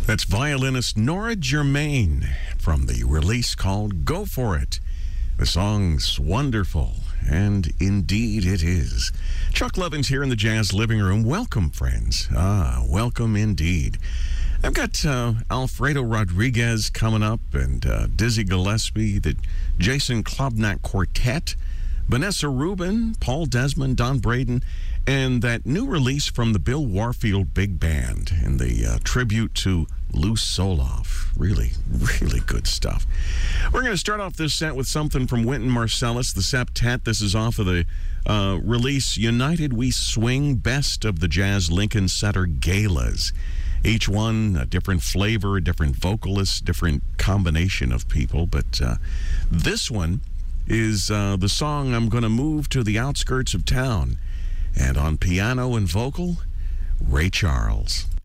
That's violinist Nora Germain from the release called Go For It. The song's wonderful, and indeed it is. Chuck Levins here in the Jazz Living Room. Welcome, friends. Welcome indeed. I've got Alfredo Rodriguez coming up, and Dizzy Gillespie, the Jason Klobnak Quartet, Vanessa Rubin, Paul Desmond, Don Braden, and that new release from the Bill Warfield Big Band in the tribute to Lou Soloff. Really, really good stuff. We're going to start off this set with something from Wynton Marsalis, the Septet. This is off of the release United We Swing, Best of the Jazz Lincoln Center Galas. Each one a different flavor, a different vocalist, different combination of people. But this one is the song I'm Going to Move to the Outskirts of Town. And on piano and vocal, Ray Charles.